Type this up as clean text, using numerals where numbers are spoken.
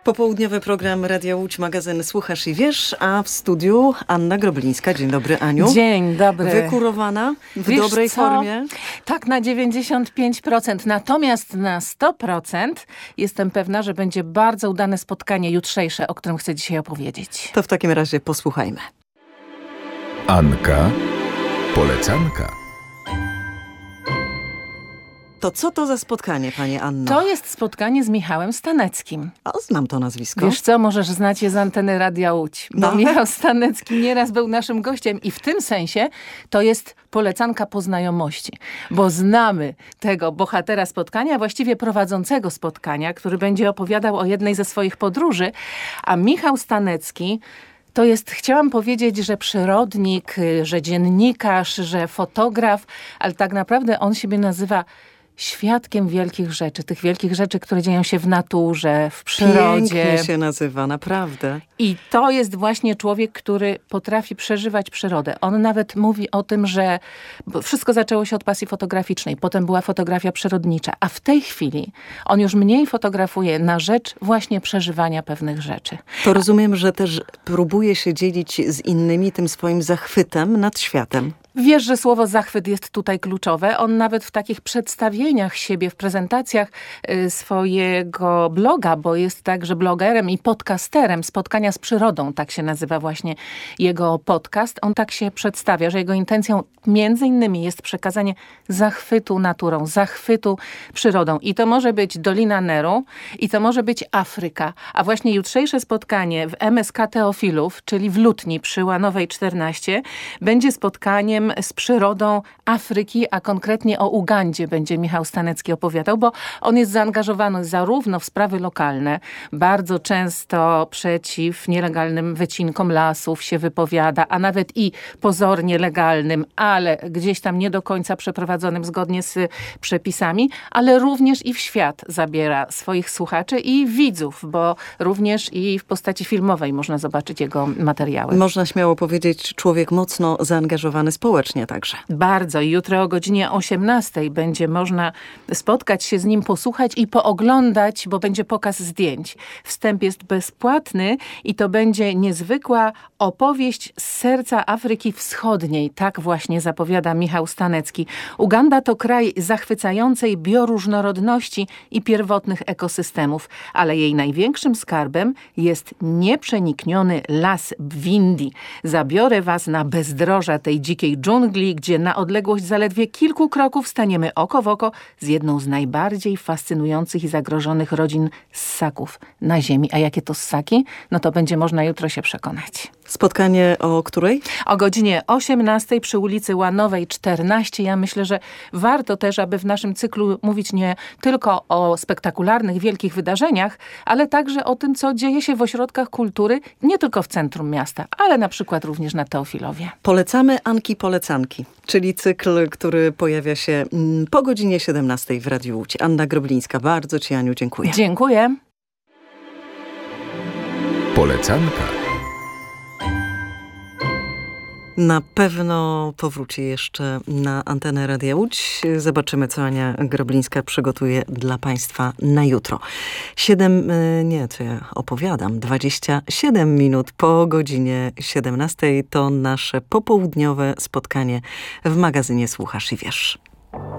Popołudniowy program Radia Łódź, magazyn Słuchasz i Wiesz, a w studiu Anna Groblińska. Dzień dobry, Aniu. Dzień dobry. Wykurowana, w dobrej formie? Tak, na 95%. Natomiast na 100% jestem pewna, że będzie bardzo udane spotkanie jutrzejsze, o którym chcę dzisiaj opowiedzieć. To w takim razie posłuchajmy. Anka Polecanka. To co to za spotkanie, pani Anno? To jest spotkanie z Michałem Staneckim. O, znam to nazwisko. Wiesz co, możesz znać je z anteny Radia Łódź, bo No. Michał Stanecki nieraz był naszym gościem i w tym sensie to jest polecanka po znajomości, bo znamy tego bohatera spotkania, właściwie prowadzącego spotkania, który będzie opowiadał o jednej ze swoich podróży, a Michał Stanecki to jest, chciałam powiedzieć, że przyrodnik, że dziennikarz, że fotograf, ale tak naprawdę on siebie nazywa świadkiem wielkich rzeczy, tych wielkich rzeczy, które dzieją się w naturze, w przyrodzie. Pięknie się nazywa, naprawdę. I to jest właśnie człowiek, który potrafi przeżywać przyrodę. On nawet mówi o tym, że wszystko zaczęło się od pasji fotograficznej, potem była fotografia przyrodnicza, a w tej chwili on już mniej fotografuje na rzecz właśnie przeżywania pewnych rzeczy. To rozumiem, że też próbuje się dzielić z innymi tym swoim zachwytem nad światem. Wiesz, że słowo zachwyt jest tutaj kluczowe. On nawet w takich przedstawieniach siebie, w prezentacjach swojego bloga, bo jest także blogerem i podcasterem Spotkania z przyrodą, tak się nazywa właśnie jego podcast. On tak się przedstawia, że jego intencją między innymi jest przekazanie zachwytu naturą, zachwytu przyrodą. I to może być Dolina Neru i to może być Afryka. A właśnie jutrzejsze spotkanie w MSK Teofilów, czyli w Lutni przy Łanowej 14, będzie spotkaniem z przyrodą Afryki, a konkretnie o Ugandzie będzie Michał Stanecki opowiadał, bo on jest zaangażowany zarówno w sprawy lokalne, bardzo często przeciw nielegalnym wycinkom lasów się wypowiada, a nawet i pozornie legalnym, ale gdzieś tam nie do końca przeprowadzonym zgodnie z przepisami, ale również i w świat zabiera swoich słuchaczy i widzów, bo również i w postaci filmowej można zobaczyć jego materiały. Można śmiało powiedzieć, człowiek mocno zaangażowany społecznie także. Bardzo. I jutro o godzinie 18 będzie można spotkać się z nim, posłuchać i pooglądać, bo będzie pokaz zdjęć. Wstęp jest bezpłatny i to będzie niezwykła opowieść z serca Afryki Wschodniej. Tak właśnie zapowiada Michał Stanecki. Uganda to kraj zachwycającej bioróżnorodności i pierwotnych ekosystemów, ale jej największym skarbem jest nieprzenikniony las Bwindi. Zabiorę was na bezdroża tej dzikiej dżungli, gdzie na odległość zaledwie kilku kroków staniemy oko w oko z jedną z najbardziej fascynujących i zagrożonych rodzin ssaków na ziemi. A jakie to ssaki? No to będzie można jutro się przekonać. Spotkanie o której? O godzinie 18 przy ulicy Łanowej 14. Ja myślę, że warto też, aby w naszym cyklu mówić nie tylko o spektakularnych, wielkich wydarzeniach, ale także o tym, co dzieje się w ośrodkach kultury, nie tylko w centrum miasta, ale na przykład również na Teofilowie. Polecamy Anki Polecanki, czyli cykl, który pojawia się po godzinie 17 w Radiu Łódź. Anna Groblińska, bardzo ci, Aniu, dziękuję. Dziękuję. Polecanka. Na pewno powróci jeszcze na antenę Radia Łódź. Zobaczymy, co Ania Groblińska przygotuje dla Państwa na jutro. 27 minut po godzinie 17 to nasze popołudniowe spotkanie w magazynie Słuchasz i Wiesz.